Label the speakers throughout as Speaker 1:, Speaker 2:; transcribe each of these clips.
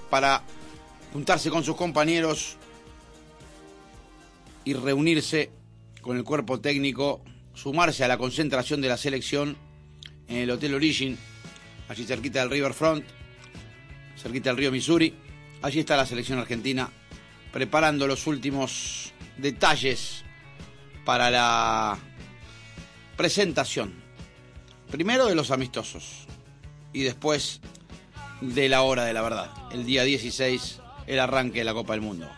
Speaker 1: para juntarse con sus compañeros y reunirse con el cuerpo técnico, sumarse a la concentración de la selección en el Hotel Origin, allí cerquita del Riverfront, cerquita del río Missouri. Allí está la selección argentina preparando los últimos detalles para la presentación, primero de los amistosos y después de la hora de la verdad, el día 16, el arranque de la Copa del Mundo.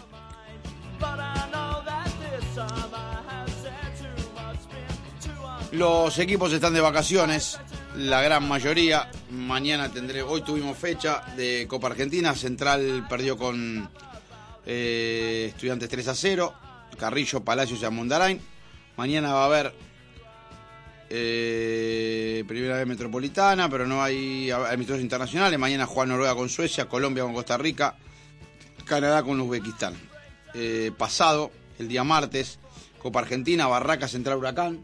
Speaker 1: Los equipos están de vacaciones, la gran mayoría. Hoy tuvimos fecha de Copa Argentina. Central perdió con Estudiantes 3-0, Carrillo, Palacios y Amundarain. Mañana va a haber Primera vez Metropolitana, pero no hay amistosos internacionales. Mañana juega Noruega con Suecia, Colombia con Costa Rica, Canadá con Uzbekistán. Pasado, el día martes, Copa Argentina, Barraca, Central, Huracán.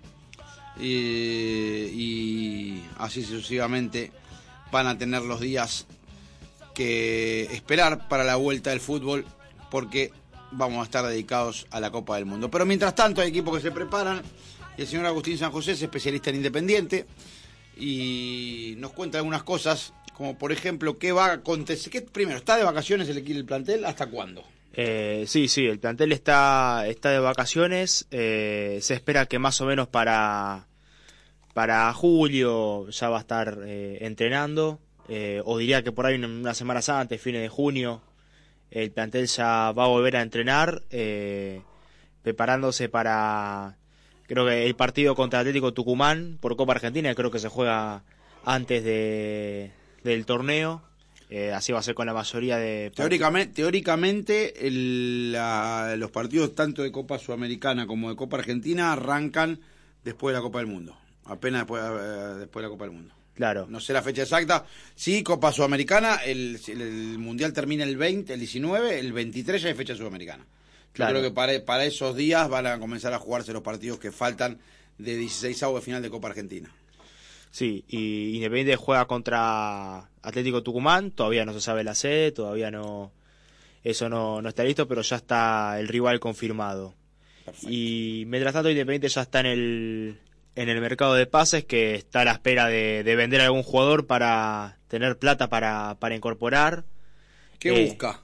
Speaker 1: Y así sucesivamente van a tener los días que esperar para la vuelta del fútbol, porque vamos a estar dedicados a la Copa del Mundo. Pero mientras tanto hay equipos que se preparan, y el señor Agustín San José es especialista en Independiente y nos cuenta algunas cosas, como por ejemplo qué va a acontecer. Primero, ¿está de vacaciones el plantel? ¿Hasta cuándo?
Speaker 2: Sí, el plantel está de vacaciones. Se espera que más o menos para julio ya va a estar entrenando, o diría que por ahí unas semanas antes, fines de junio, el plantel ya va a volver a entrenar, preparándose para, creo que el partido contra Atlético Tucumán por Copa Argentina, creo que se juega antes del torneo. Así va a ser con la mayoría de...
Speaker 1: Teóricamente los partidos tanto de Copa Sudamericana como de Copa Argentina arrancan después de la Copa del Mundo. Apenas después de la Copa del Mundo.
Speaker 2: Claro.
Speaker 1: No sé la fecha exacta. Sí, Copa Sudamericana, el Mundial termina el 19, el 23 ya hay fecha sudamericana. Claro. Yo creo que para esos días van a comenzar a jugarse los partidos que faltan de 16avos de final de Copa Argentina.
Speaker 2: Sí, y Independiente juega contra Atlético Tucumán, todavía no se sabe la sede, todavía no está listo, pero ya está el rival confirmado. Perfecto. Y mientras tanto Independiente ya está en el mercado de pases, que está a la espera de vender a algún jugador para tener plata para incorporar.
Speaker 1: ¿Qué busca?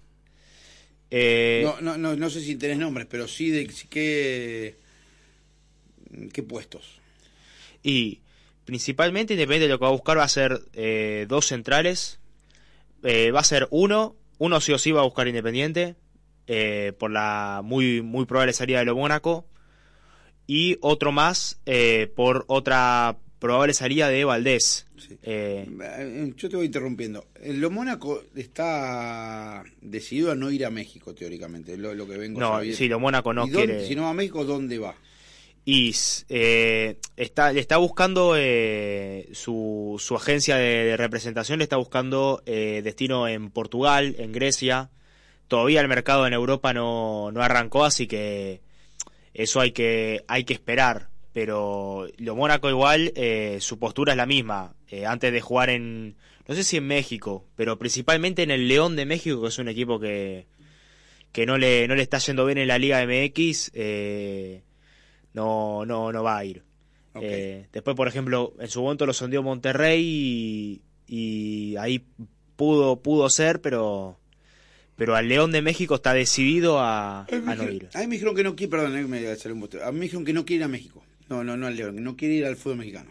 Speaker 1: No sé si tenés nombres, pero sí de qué puestos.
Speaker 2: Y principalmente Independiente lo que va a buscar va a ser 2 centrales. Va a ser uno sí o sí va a buscar Independiente, por la muy, muy probable salida de lo Mónaco. Y otro más por otra probable salida de Valdés.
Speaker 1: Sí. Yo te voy interrumpiendo. Lo Mónaco está decidido a no ir a México, teóricamente, lo que vengo sabiendo.
Speaker 2: Sí, lo Mónaco no quiere.
Speaker 1: Si no va a México, ¿dónde va?
Speaker 2: Y le está buscando su agencia de representación, le está buscando destino en Portugal, en Grecia. Todavía el mercado en Europa no arrancó, así que eso hay que esperar. Pero lo Mónaco igual, su postura es la misma. Antes de jugar no sé si en México, pero principalmente en el León de México, que es un equipo que no le está yendo bien en la Liga MX, no va a ir. Okay. Después, por ejemplo, en su momento lo sondeó Monterrey y ahí pudo ser, pero al León de México está decidido a no ir.
Speaker 1: A mí me dijeron que no quiere, perdón, me voy a hacer un boteo. A mí me dijeron que no quiere ir a México. No al León, que no quiere ir al fútbol mexicano.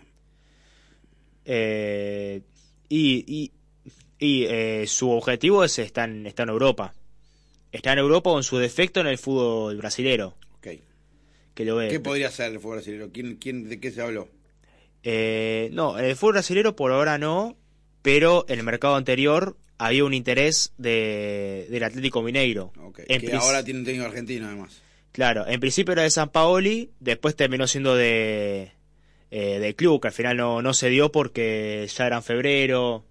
Speaker 2: Su objetivo está en Europa. Está en Europa o en su defecto en el fútbol brasilero.
Speaker 1: Okay.
Speaker 2: Que lo ve.
Speaker 1: ¿Qué podría ser el fútbol brasilero? ¿De qué se habló?
Speaker 2: No, en el fútbol brasilero por ahora no, pero en el mercado anterior había un interés del Atlético Mineiro.
Speaker 1: Okay. Que ahora tiene un técnico argentino además.
Speaker 2: Claro, en principio era de San Paoli, después terminó siendo del club, que al final no se dio porque ya era en febrero,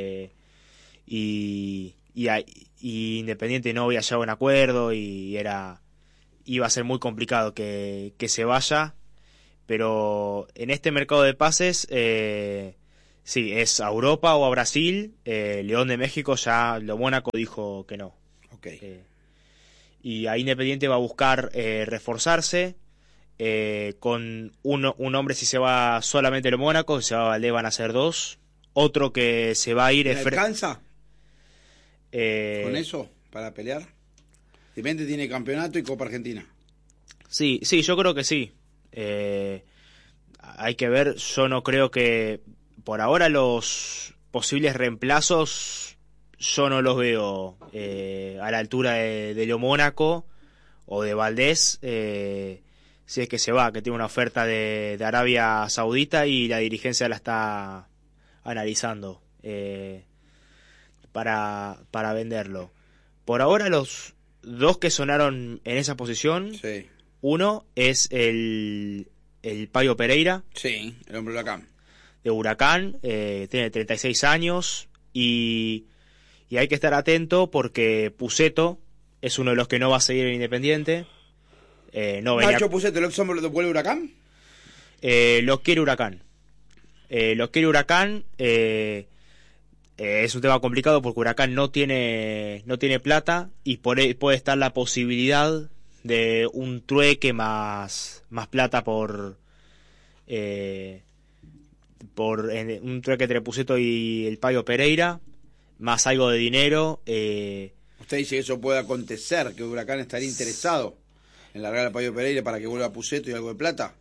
Speaker 2: y Independiente no había llegado a un acuerdo y iba a ser muy complicado que se vaya. Pero en este mercado de pases Sí, es a Europa o a Brasil. León de México ya lo Mónaco dijo que no.
Speaker 1: Okay.
Speaker 2: Y ahí Independiente va a buscar reforzarse con un hombre si se va solamente el Mónaco, si se va a Valdés van a ser 2. Otro que se va a ir
Speaker 1: ¿Le
Speaker 2: es
Speaker 1: alcanza con eso para pelear? Independiente tiene campeonato y Copa Argentina.
Speaker 2: Sí, yo creo que sí. Hay que ver, yo no creo que por ahora los posibles reemplazos yo no los veo a la altura de lo Mónaco o de Valdés, si es que se va, que tiene una oferta de Arabia Saudita y la dirigencia la está analizando para venderlo. Por ahora los dos que sonaron en esa posición,
Speaker 1: Sí.
Speaker 2: uno es el Payo Pereira.
Speaker 1: Sí, el hombre huracán.
Speaker 2: De Huracán, tiene 36 años y hay que estar atento porque Pusetto es uno de los que no va a seguir en Independiente.
Speaker 1: Nacho Pusetto, ¿el hombre lo vuelve Huracán?
Speaker 2: Lo quiere Huracán. Es un tema complicado porque Huracán no tiene plata y por ahí puede estar la posibilidad de un trueque más plata por un trueque entre Pusetto y el Payo Pereira, más algo de dinero.
Speaker 1: ¿Usted dice que eso puede acontecer, que Huracán estaría interesado en largar al Payo Pereira para que vuelva a Pusetto y algo de plata?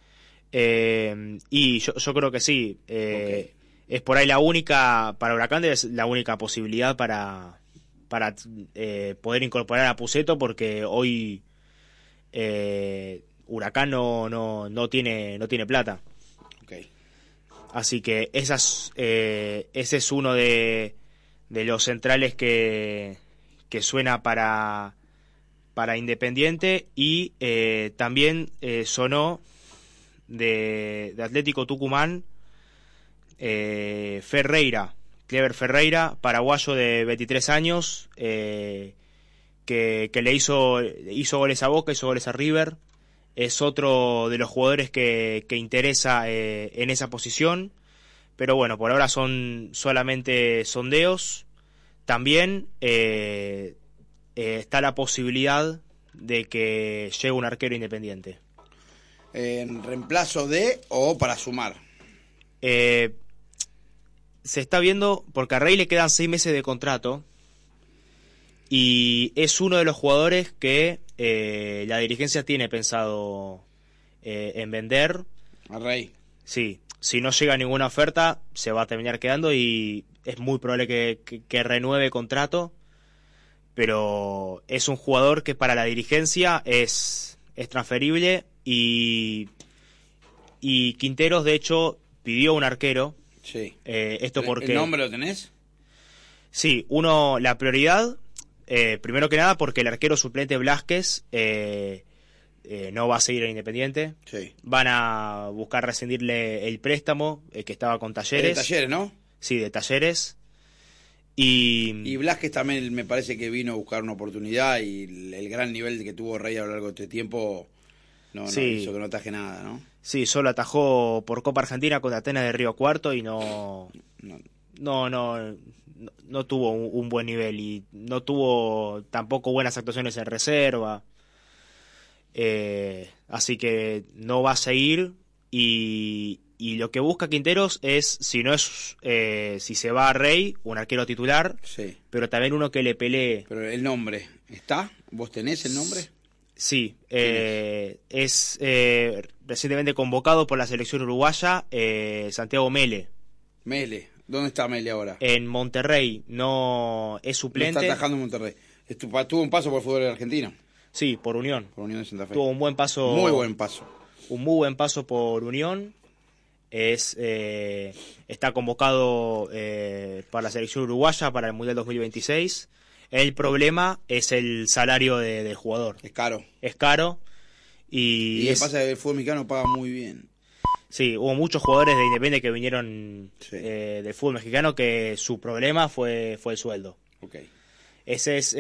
Speaker 2: Y yo creo que sí.
Speaker 1: Okay.
Speaker 2: Es por ahí la única, para Huracán es la única posibilidad para poder incorporar a Pusetto, porque hoy Huracán no tiene plata.
Speaker 1: Okay.
Speaker 2: Así que ese es uno de los centrales que suena para Independiente. Y también sonó de Atlético Tucumán Clever Ferreira, paraguayo de 23 años, que le hizo goles a Boca, hizo goles a River. Es otro de los jugadores que interesa en esa posición, pero bueno, por ahora son solamente sondeos. También está la posibilidad de que llegue un arquero Independiente.
Speaker 1: ¿En reemplazo de o para sumar?
Speaker 2: Se está viendo, porque a Rey le quedan 6 meses de contrato y es uno de los jugadores que la dirigencia tiene pensado en vender.
Speaker 1: A Rey.
Speaker 2: Sí, si no llega ninguna oferta se va a terminar quedando y es muy probable que renueve contrato, pero es un jugador que para la dirigencia es transferible y Quinteros de hecho pidió un arquero.
Speaker 1: Sí.
Speaker 2: Esto porque...
Speaker 1: ¿El nombre lo tenés?
Speaker 2: Sí, la prioridad, primero que nada porque el arquero suplente Blázquez no va a seguir en Independiente.
Speaker 1: Sí.
Speaker 2: Van a buscar rescindirle el préstamo que estaba con Talleres.
Speaker 1: De Talleres, ¿no?
Speaker 2: Sí, de Talleres. Y
Speaker 1: Blázquez también me parece que vino a buscar una oportunidad y el gran nivel que tuvo Rey a lo largo de este tiempo no hizo que no ataje nada, ¿no?
Speaker 2: Sí, solo atajó por Copa Argentina contra Atenas de Río Cuarto y no tuvo un buen nivel y no tuvo tampoco buenas actuaciones en reserva. Así que no va a seguir y lo que busca Quinteros es, si se va a Rey, un arquero titular,
Speaker 1: sí,
Speaker 2: pero también uno que le pelee.
Speaker 1: Pero el nombre, ¿está? ¿Vos tenés el nombre?
Speaker 2: Sí, es recientemente convocado por la selección uruguaya, Santiago Mele.
Speaker 1: Mele, ¿dónde está Mele ahora?
Speaker 2: En Monterrey, no es suplente.
Speaker 1: No está atajando en Monterrey. Tuvo un paso por el fútbol argentino.
Speaker 2: Sí, por Unión.
Speaker 1: Por Unión de Santa Fe.
Speaker 2: Tuvo un buen paso.
Speaker 1: Muy buen paso.
Speaker 2: Un muy buen paso por Unión. Está convocado para la selección uruguaya para el Mundial 2026. El problema es el salario del jugador.
Speaker 1: Es caro.
Speaker 2: Es caro.
Speaker 1: Y lo que pasa es que el fútbol mexicano paga muy bien.
Speaker 2: Sí, hubo muchos jugadores de Independiente que vinieron
Speaker 1: sí,
Speaker 2: del fútbol mexicano que su problema fue el sueldo.
Speaker 1: Okay.
Speaker 2: Ese es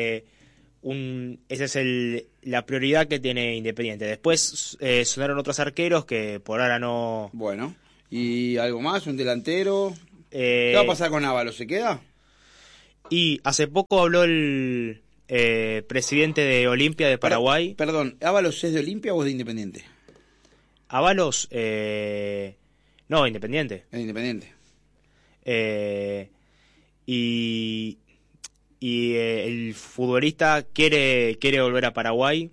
Speaker 2: la prioridad que tiene Independiente. Después sonaron otros arqueros que por ahora no...
Speaker 1: Bueno, ¿Y algo más? ¿Un delantero? ¿Qué va a pasar con Ábalos? ¿Se queda?
Speaker 2: Y hace poco habló el presidente de Olimpia de Paraguay.
Speaker 1: Perdón, ¿Ábalos es de Olimpia o es de Independiente?
Speaker 2: Ábalos, no, Independiente.
Speaker 1: Es de Independiente.
Speaker 2: El futbolista quiere volver a Paraguay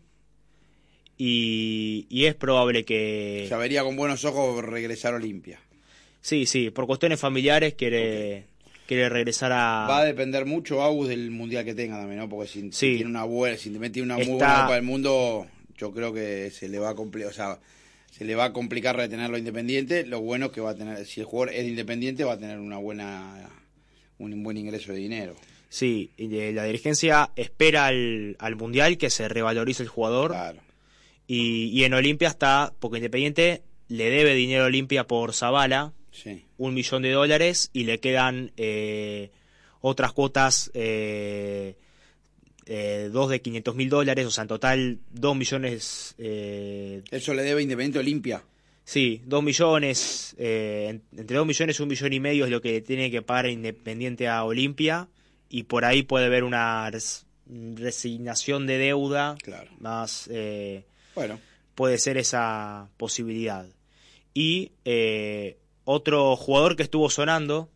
Speaker 2: y es probable que...
Speaker 1: Ya vería con buenos ojos regresar a Olimpia.
Speaker 2: Sí, por cuestiones familiares quiere regresar a...
Speaker 1: Va a depender mucho, Agus, del mundial que tenga también, ¿no? Porque si tiene una buena, si te tiene una muy buena Copa del Mundo, yo creo que se le va a complicar, se le va a complicar retenerlo Independiente. Lo bueno es que va a tener, si el jugador es de Independiente, va a tener un buen ingreso de dinero.
Speaker 2: Sí, la dirigencia espera al mundial que se revalorice el jugador.
Speaker 1: Claro.
Speaker 2: Y en Olimpia está, porque Independiente le debe dinero a Olimpia por Zavala,
Speaker 1: sí.
Speaker 2: $1 millón, y le quedan otras cuotas, 2 de $500,000, o sea, en total 2 millones.
Speaker 1: ¿Eso le debe Independiente a Olimpia?
Speaker 2: Sí, 2 millones, entre 2 millones y 1,5 millones es lo que tiene que pagar Independiente a Olimpia, y por ahí puede haber una resignación de deuda,
Speaker 1: claro.
Speaker 2: Más,
Speaker 1: bueno,
Speaker 2: puede ser esa posibilidad. Y otro jugador que estuvo sonando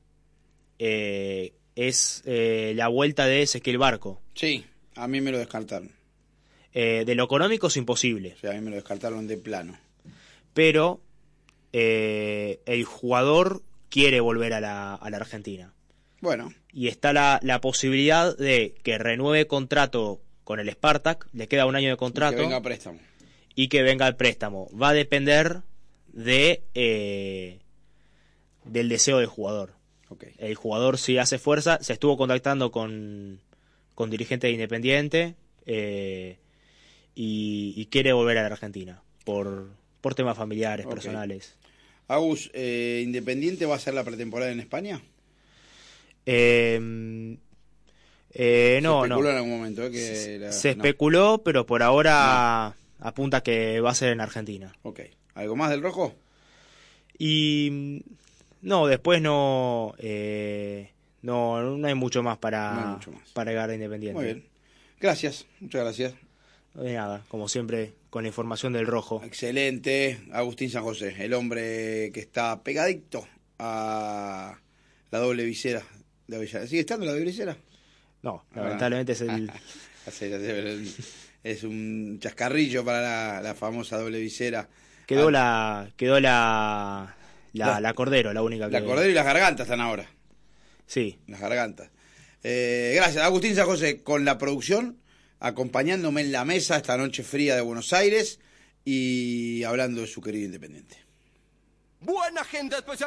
Speaker 2: es la vuelta de Ezequiel Barco.
Speaker 1: Sí, a mí me lo descartaron.
Speaker 2: De lo económico es imposible.
Speaker 1: O sea, a mí me lo descartaron de plano.
Speaker 2: Pero el jugador quiere volver a la Argentina.
Speaker 1: Bueno.
Speaker 2: Y está la posibilidad de que renueve contrato con el Spartak, le queda 1 año de contrato.
Speaker 1: Y que venga a préstamo.
Speaker 2: Y que venga el préstamo. Va a depender del deseo del jugador.
Speaker 1: Okay.
Speaker 2: El jugador, si hace fuerza, se estuvo contactando con dirigentes de Independiente y quiere volver a la Argentina por temas familiares, okay, personales.
Speaker 1: Agus, ¿Independiente va a hacer la pretemporada en España?
Speaker 2: No.
Speaker 1: Se especuló en algún momento.
Speaker 2: Se especuló, pero por ahora apunta que va a ser en Argentina.
Speaker 1: Ok. ¿Algo más del Rojo?
Speaker 2: Y no, después no hay mucho más para agregar de Independiente.
Speaker 1: Muy bien. Gracias, muchas gracias.
Speaker 2: De nada, como siempre, con la información del Rojo.
Speaker 1: Excelente. Agustín San José, el hombre que está pegadito a la doble visera de Avellaneda. ¿Sigue estando la doble visera?
Speaker 2: No, lamentablemente es el...
Speaker 1: Es un chascarrillo para la famosa doble visera.
Speaker 2: Quedó la Cordero, la única que...
Speaker 1: La Cordero y las gargantas están ahora.
Speaker 2: Sí.
Speaker 1: Las gargantas. Gracias, Agustín San José, con la producción, acompañándome en la mesa esta noche fría de Buenos Aires y hablando de su querido Independiente.
Speaker 3: Buena gente especial.